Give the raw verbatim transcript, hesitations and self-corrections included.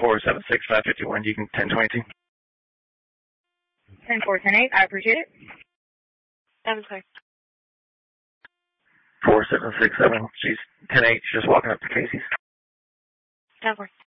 four seven six five five one, you can ten twenty-two. ten four ten eight, I appreciate it. seven six. four seven six seven, she's ten eight, she's just walking up to Casey's. ten four.